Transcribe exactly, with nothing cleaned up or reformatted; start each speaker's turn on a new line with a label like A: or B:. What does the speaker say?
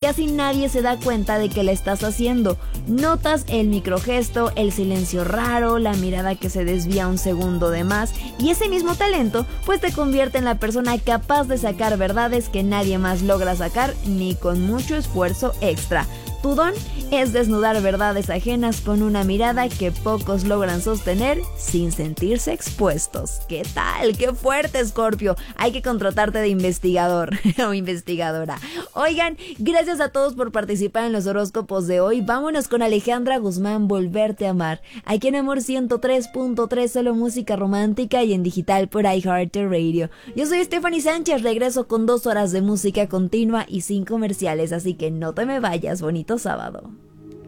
A: casi nadie se da cuenta de que la estás haciendo. Notas el microgesto, el silencio raro, la mirada que se desvía un segundo de más, y ese mismo talento pues te convierte en la persona capaz de sacar verdades que nadie más logra sacar ni con mucho esfuerzo extra. Tu don es desnudar verdades ajenas con una mirada que pocos logran sostener sin sentirse expuestos. ¿Qué tal? ¡Qué fuerte, Scorpio! Hay que contratarte de investigador o investigadora. Oigan, gracias a todos por participar en los horóscopos de hoy. Vámonos con Alejandra Guzmán, Volverte a Amar. Aquí en Amor ciento tres punto tres, solo música romántica y en digital por iHeartRadio. Yo soy Stephanie Sánchez, regreso con dos horas de música continua y sin comerciales, así que no te me vayas. Bonito sábado.